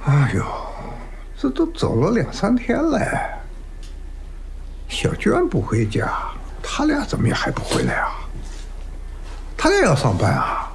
哎呦，这都走了2、3天了，小娟不回家，他俩怎么也还不回来啊？他俩要上班啊？